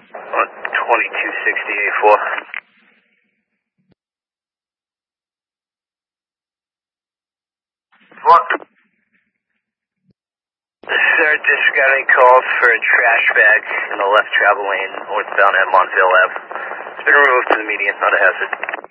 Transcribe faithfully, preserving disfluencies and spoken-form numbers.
On twenty-two sixty-eight four. What? Sir, disregarding calls for a trash bag in the left travel lane northbound at Montvale Ave. It's been removed to the median, not a hazard.